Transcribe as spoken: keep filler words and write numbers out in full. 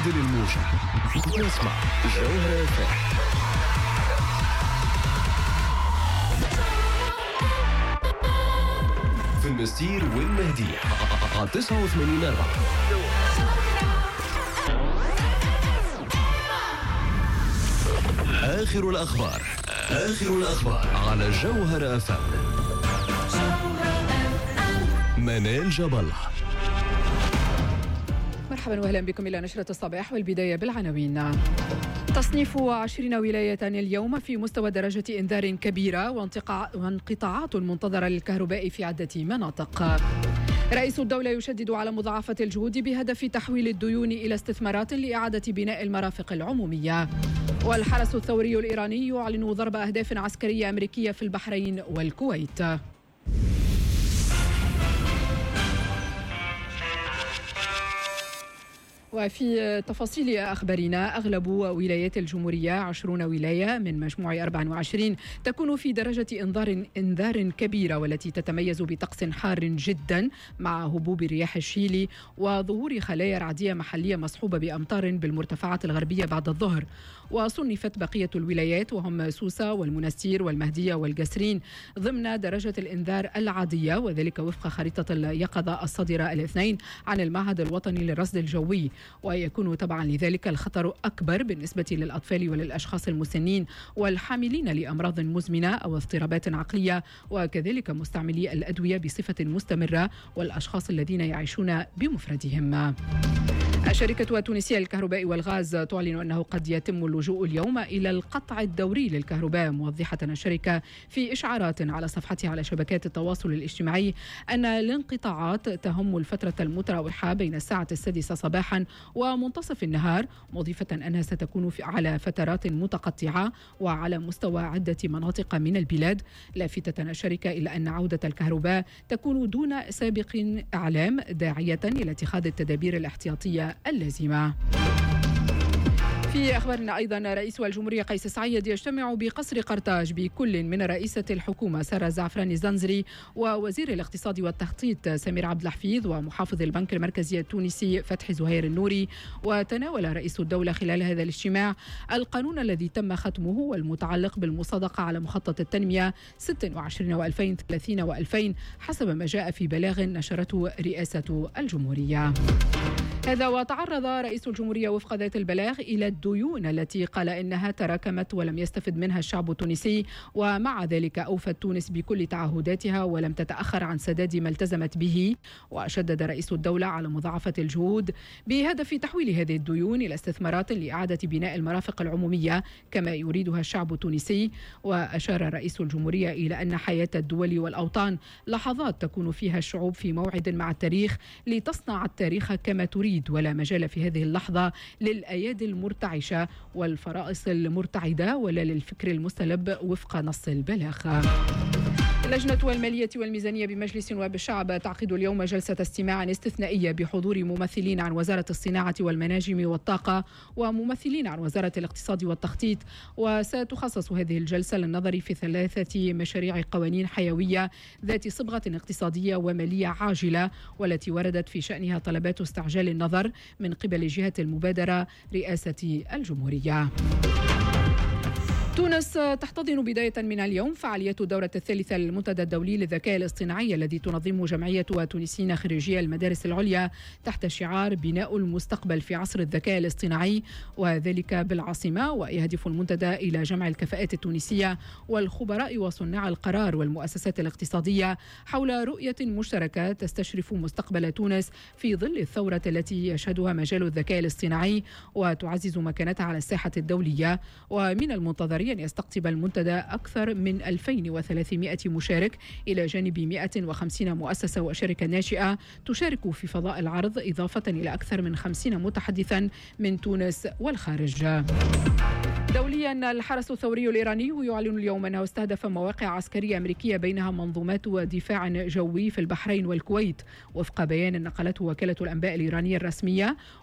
عدل الموجة واسمع جوهرة اف ام. في المستير والمهدية على تسعة وثمانين أربعة. آخر الأخبار آخر الأخبار على جوهرة اف ام. منال جاب الله. مرحبا واهلا بكم الى نشرة الصباح، والبداية بالعناوين. تصنيف عشرين ولاية اليوم في مستوى درجة إنذار كبيرة، وانقطاعات منتظرة للكهرباء في عدة مناطق. رئيس الدولة يشدد على مضاعفة الجهود بهدف تحويل الديون إلى استثمارات لإعادة بناء المرافق العمومية. والحرس الثوري الإيراني يعلن ضرب أهداف عسكرية أمريكية في البحرين والكويت. وفي تفاصيل أخبارنا، أغلب ولايات الجمهورية عشرون ولاية من مجموع أربعة وعشرين تكون في درجة إنذار إنذار كبيرة، والتي تتميز بطقس حار جدا مع هبوب رياح الشيلي وظهور خلايا رعدية محلية مصحوبة بأمطار بالمرتفعات الغربية بعد الظهر. وصنفت بقية الولايات وهم سوسة والمنستير والمهدية والقسرين ضمن درجة الإنذار العادية، وذلك وفق خريطة اليقظة الصادرة الاثنين عن المعهد الوطني للرصد الجوي. ويكون تبعا لذلك الخطر أكبر بالنسبة للأطفال وللأشخاص المسنين والحاملين لأمراض مزمنة أو اضطرابات عقلية، وكذلك مستعملي الأدوية بصفة مستمرة والأشخاص الذين يعيشون بمفردهم. الشركة التونسية للكهرباء والغاز تعلن أنه قد يتم اللجوء اليوم إلى القطع الدوري للكهرباء، موضحة الشركة في إشعارات على صفحتها على شبكات التواصل الاجتماعي أن الانقطاعات تهم الفترة المتراوحة بين الساعة السادسة صباحا ومنتصف النهار، مضيفة أنها ستكون على فترات متقطعة وعلى مستوى عدة مناطق من البلاد، لافتة الشركة إلى أن عودة الكهرباء تكون دون سابق إعلام، داعية إلى اتخاذ التدابير الاحتياطية اللازمة. في أخبارنا أيضا، رئيس الجمهورية قيس سعيد يجتمع بقصر قرطاج بكل من رئيسة الحكومة سارة زعفراني الزنزري ووزير الاقتصاد والتخطيط سمير عبد الحفيظ ومحافظ البنك المركزي التونسي فتحي زهير النوري. وتناول رئيس الدولة خلال هذا الاجتماع القانون الذي تم ختمه والمتعلق بالمصادقة على مخطط التنمية ستة وعشرين وألفين وثلاثين وألفين حسب ما جاء في بلاغ نشرته رئاسة الجمهورية. هذا وتعرض رئيس الجمهورية وفق ذات البلاغ إلى الديون التي قال إنها تراكمت ولم يستفد منها الشعب التونسي، ومع ذلك أوفت تونس بكل تعهداتها ولم تتأخر عن سداد ما التزمت به. وشدد رئيس الدولة على مضاعفة الجهود بهدف تحويل هذه الديون إلى استثمارات لإعادة بناء المرافق العمومية كما يريدها الشعب التونسي. وأشار رئيس الجمهورية إلى أن حياة الدول والأوطان لحظات تكون فيها الشعوب في موعد مع التاريخ لتصنع التاريخ كما تريد، ولا مجال في هذه اللحظة للأيادي المرتعشة والفرائص المرتعدة ولا للفكر المستلب وفق نص البلاغ. اللجنة المالية والميزانية بمجلس نواب الشعب تعقد اليوم جلسة استماع استثنائية بحضور ممثلين عن وزارة الصناعة والمناجم والطاقة وممثلين عن وزارة الاقتصاد والتخطيط. وستخصص هذه الجلسة للنظر في ثلاثة مشاريع قوانين حيوية ذات صبغة اقتصادية ومالية عاجلة، والتي وردت في شأنها طلبات استعجال النظر من قبل جهة المبادرة رئاسة الجمهورية. تونس تحتضن بداية من اليوم فعاليات الدورة الثالثة للمنتدى الدولي للذكاء الاصطناعي الذي تنظمه جمعية تونسيين خريجي المدارس العليا تحت شعار بناء المستقبل في عصر الذكاء الاصطناعي، وذلك بالعاصمة. ويهدف المنتدى إلى جمع الكفاءات التونسية والخبراء وصناع القرار والمؤسسات الاقتصادية حول رؤية مشتركة تستشرف مستقبل تونس في ظل الثورة التي يشهدها مجال الذكاء الاصطناعي وتعزز مكانتها على الساحة الدولية. ومن المنتظر أن يستقطب المنتدى أكثر من ألفين وثلاثمائة مشارك إلى جانب مئة وخمسين مؤسسة وشركة ناشئة تشارك في فضاء العرض، إضافة إلى أكثر من خمسين متحدثا من تونس والخارج. دوليا، الحرس الثوري الإيراني يعلن اليوم أنه استهدف مواقع عسكرية أمريكية بينها منظومات دفاع جوي في البحرين والكويت، وفق بيان نقلته وكالة الأنباء الإيرانية الرسمية.